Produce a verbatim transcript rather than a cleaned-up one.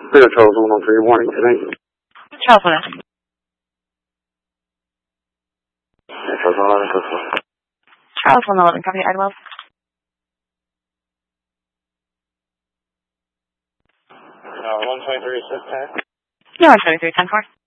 Clear Charles one oh three, warning today. Charles one. Charles one eleven, Charles one eleven, copy, Idlewild. Uh, one twenty-three, six ten. Yeah, one twenty-three, ten four.